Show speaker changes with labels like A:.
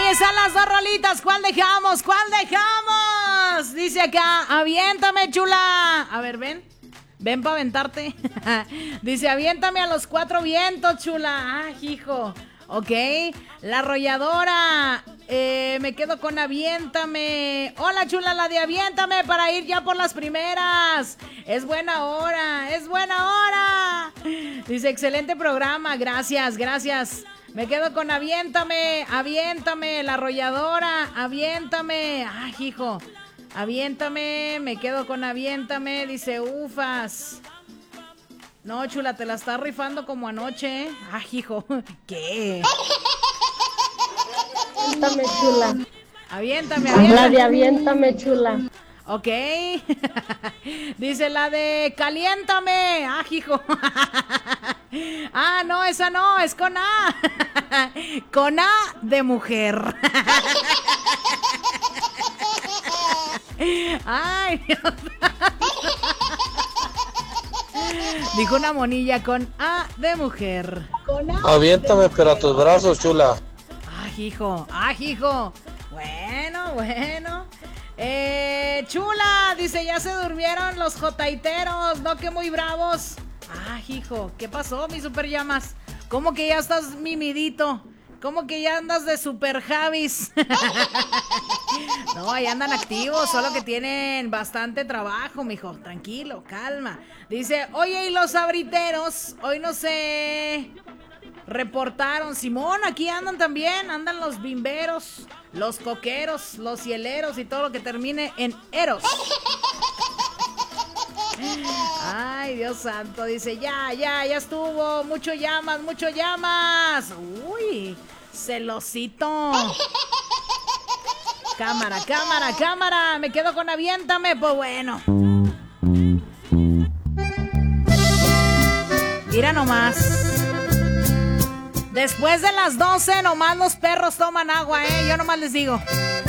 A: están las dos rolitas. ¿Cuál dejamos? ¿Cuál dejamos? Dice acá, aviéntame, chula. A ver, ven. Ven para aventarte. Dice, aviéntame a los cuatro vientos, chula. Ah, hijo. Ok. La arrolladora. Me quedo con aviéntame. Hola, chula, la de aviéntame para ir ya por las primeras. Es buena hora. Es buena hora. Dice, excelente programa. Gracias, gracias. Me quedo con aviéntame. Aviéntame. La arrolladora. Aviéntame. Ay, hijo. Aviéntame, me quedo con aviéntame, dice ufas. No, chula, te la estás rifando como anoche, ¿eh? Ay, hijo, ¿qué?
B: Aviéntame, chula.
A: Aviéntame, aviéntame.
B: La de aviéntame, chula.
A: Ok. Dice la de caliéntame. Ah, hijo. Ah, no, esa no, es con A. Con A de mujer. Ay, Dios. Dijo una monilla con A de mujer.
C: Aviéntame, pero a tus brazos, chula.
A: Ay, hijo. Ay, hijo. Bueno, bueno. Chula, dice, ya se durmieron los jotaiteros, ¿no? Que muy bravos. Ay, hijo, ¿qué pasó, mi super llamas? ¿Cómo que ya estás mimidito? ¿Cómo que ya andas de super Javis? No, ahí andan activos, solo que tienen bastante trabajo, mijo. Tranquilo, calma. Dice, oye, ¿y los abriteros? Hoy no sé... Reportaron, Simón, aquí andan también, andan los bimberos, los coqueros, los hieleros y todo lo que termine en eros. Ay, Dios santo, dice, ya estuvo, mucho llamas. Uy, celosito. Cámara, me quedo con aviéntame, pues bueno. Mira nomás. Después de las 12 nomás los perros toman agua, yo nomás les digo.